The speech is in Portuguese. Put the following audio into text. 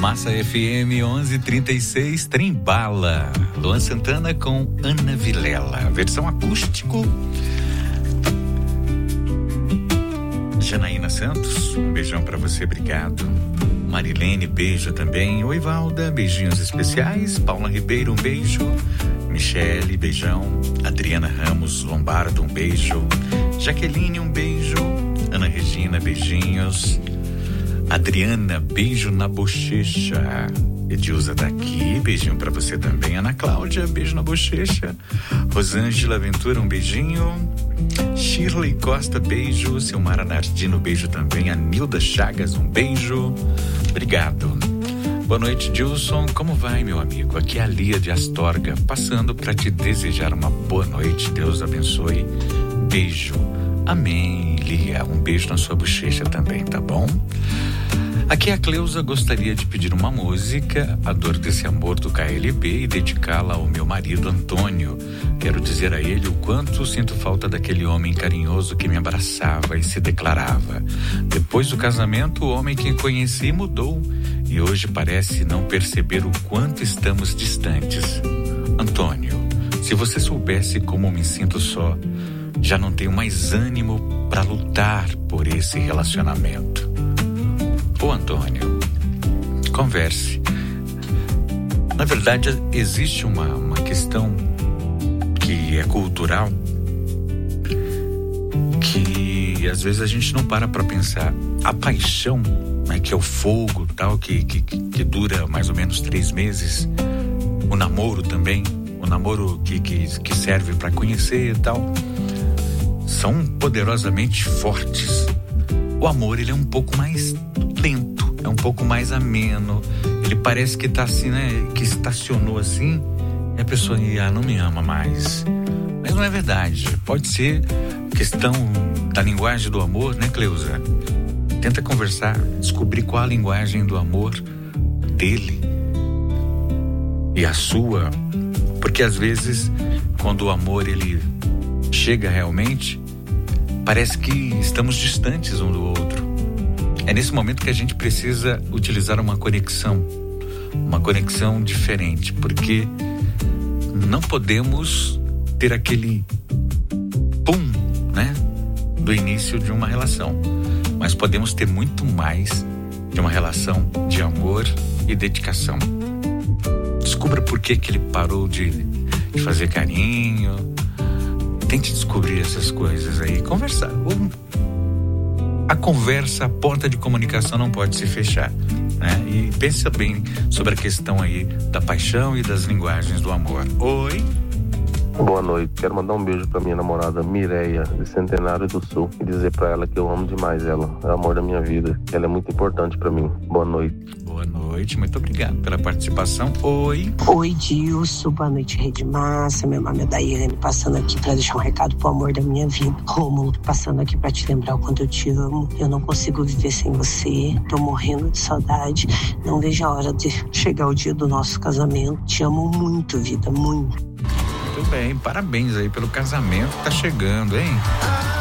Massa FM 1136, Trembala. Luan Santana com Ana Vilela, versão acústico. Janaína Santos, um beijão pra você, obrigado. Marilene, beijo também. Oi, Valda, beijinhos especiais. Paula Ribeiro, um beijo. Michele, beijão. Adriana Ramos Lombardo, um beijo. Jaqueline, um beijo. Ana Regina, beijinhos. Adriana, beijo na bochecha. Edilza tá aqui, beijinho pra você também. Ana Cláudia, beijo na bochecha. Rosângela Ventura, um beijinho. Shirley Costa, beijo. Silmara Nardino, beijo também. Anilda Chagas, um beijo. Obrigado. Boa noite, Dilson. Como vai, meu amigo? Aqui é a Lia de Astorga, passando para te desejar uma boa noite. Deus abençoe. Beijo. Amém, Lia. Um beijo na sua bochecha também, tá bom? Aqui a Cleusa, gostaria de pedir uma música, A Dor Desse Amor, do KLB, e dedicá-la ao meu marido Antônio. Quero dizer a ele o quanto sinto falta daquele homem carinhoso que me abraçava e se declarava. Depois do casamento, o homem que conheci mudou e hoje parece não perceber o quanto estamos distantes. Antônio, se você soubesse como me sinto só, já não tenho mais ânimo para lutar por esse relacionamento. Ô Antônio, converse. Na verdade, existe uma questão que é cultural, que às vezes a gente não para pensar. A paixão, né, que é o fogo tal, que dura mais ou menos 3 meses. O namoro também, o namoro que serve para conhecer e tal, são poderosamente fortes. O amor, ele é um pouco mais lento, é um pouco mais ameno. Ele parece que tá assim, né? Que estacionou assim, e a pessoa não me ama mais. Mas não é verdade. Pode ser questão da linguagem do amor, né, Cleusa? Tenta conversar, descobrir qual a linguagem do amor dele e a sua. Porque às vezes, quando o amor ele chega realmente, parece que estamos distantes um do outro. É nesse momento que a gente precisa utilizar uma conexão diferente, porque não podemos ter aquele pum, né, do início de uma relação, mas podemos ter muito mais de uma relação de amor e dedicação. Descubra por que ele parou de fazer carinho. Tente descobrir essas coisas aí, conversar. A conversa, a porta de comunicação não pode se fechar, né? E pensa bem sobre a questão aí da paixão e das linguagens do amor. Oi? Boa noite, quero mandar um beijo pra minha namorada Mireia, de Centenário do Sul, e dizer pra ela que eu amo demais ela, é o amor da minha vida, ela é muito importante pra mim. Boa noite. Boa noite, muito obrigado pela participação. Oi. Oi, Dilson, boa noite, Rede Massa, meu nome é Daiane, passando aqui pra deixar um recado pro amor da minha vida. Rômulo, passando aqui pra te lembrar o quanto eu te amo, eu não consigo viver sem você, tô morrendo de saudade, não vejo a hora de chegar o dia do nosso casamento, te amo muito, vida, muito. Muito bem, parabéns aí pelo casamento que tá chegando, hein?